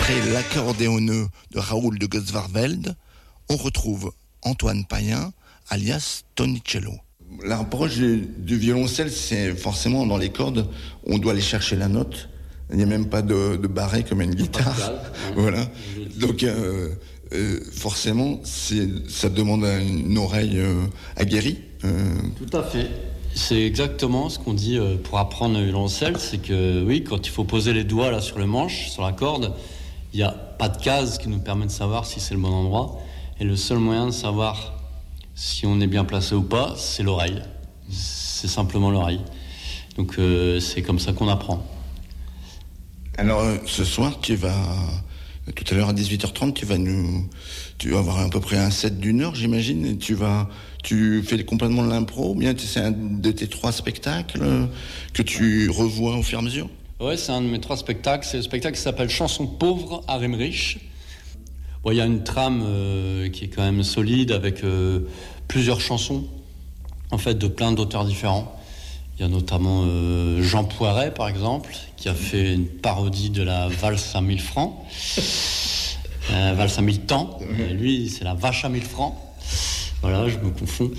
Après l'accordéoneux de Raoul de Gosvarveld, on retrouve Antoine Payen, alias Tonicello. L'approche du violoncelle, c'est forcément dans les cordes, on doit aller chercher la note. Il n'y a même pas de barré comme une guitare. Voilà. Donc, forcément, ça demande une oreille aguerrie. Tout à fait. C'est exactement ce qu'on dit pour apprendre le violoncelle. C'est que, oui, quand il faut poser les doigts là, sur le manche, sur la corde, il n'y a pas de case qui nous permet de savoir si c'est le bon endroit. Et le seul moyen de savoir si on est bien placé ou pas, c'est l'oreille. C'est simplement l'oreille. Donc, c'est comme ça qu'on apprend. Alors, ce soir, tout à l'heure à 18h30, tu vas avoir à peu près un set d'une heure, j'imagine, et tu fais complètement de l'impro, ou bien c'est un de tes 3 spectacles que tu revois au fur et à mesure? Ouais, c'est un de mes 3 spectacles. C'est le spectacle qui s'appelle Chanson pauvre à Remrich. Bon, il y a une trame qui est quand même solide avec plusieurs chansons, en fait, de plein d'auteurs différents. Il y a notamment Jean Poiret, par exemple, qui a fait une parodie de la valse à 1000 francs. Valse à 1000 temps. Et lui, c'est la vache à 1000 francs. Voilà, je confonds.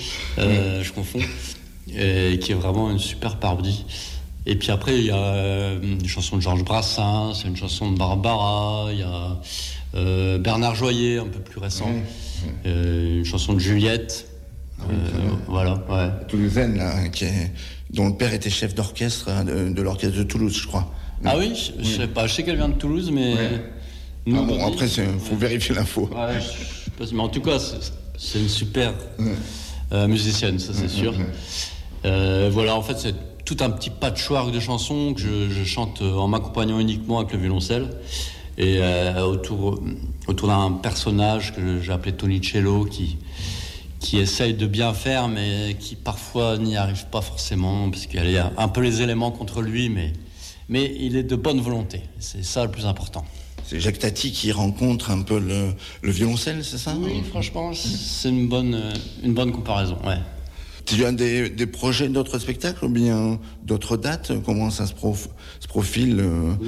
Et qui est vraiment une super parodie. Et puis après, il y a une chanson de Georges Brassens, une chanson de Barbara, il y a Bernard Joyer, un peu plus récent, une chanson de Juliette. Voilà, ouais. Toulousaine, là, dont le père était chef d'orchestre de l'orchestre de Toulouse, je crois. Ah oui, je sais pas, je sais qu'elle vient de Toulouse, mais... Ouais. Après, faut vérifier l'info. Ouais, je sais pas, mais en tout cas, c'est une super musicienne, ça c'est sûr. Voilà, en fait, c'est tout un petit patchwork de chansons que je chante en m'accompagnant uniquement avec le violoncelle. Et autour d'un personnage que j'ai appelé Tonicello, qui essaye de bien faire, mais qui parfois n'y arrive pas forcément, parce qu'il y a un peu les éléments contre lui, mais il est de bonne volonté. C'est ça le plus important. C'est Jacques Tati qui rencontre un peu le violoncelle, c'est ça? Oui, franchement, c'est une bonne comparaison, ouais. Tu as des projets d'autres spectacles ou bien d'autres dates? Comment ça se profile